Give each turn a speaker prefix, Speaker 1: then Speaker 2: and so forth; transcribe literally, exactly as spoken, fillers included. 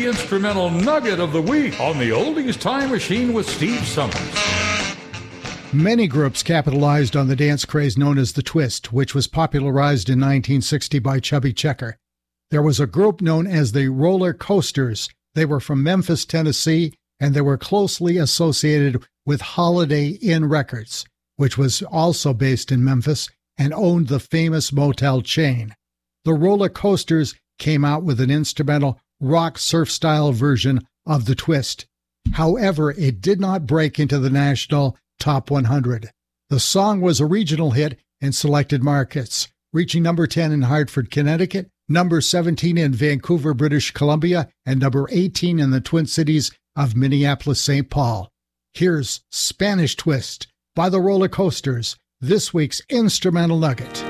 Speaker 1: the instrumental nugget of the week on the Oldies Time Machine with Steve Summers.
Speaker 2: Many groups capitalized on the dance craze known as the twist, which was popularized in nineteen sixty by Chubby Checker. There was a group known as the Roller Coasters. They were from Memphis, Tennessee, and they were closely associated with Holiday Inn Records, which was also based in Memphis and owned the famous motel chain. The Roller Coasters came out with an instrumental rock surf-style version of the twist. However, it did not break into the national Top one hundred. The song was a regional hit in selected markets, reaching number ten in Hartford, Connecticut, number seventeen in Vancouver, British Columbia, and number eighteen in the Twin Cities of Minneapolis, Saint Paul. Here's Spanish Twist by the Roller Coasters, this week's instrumental nugget.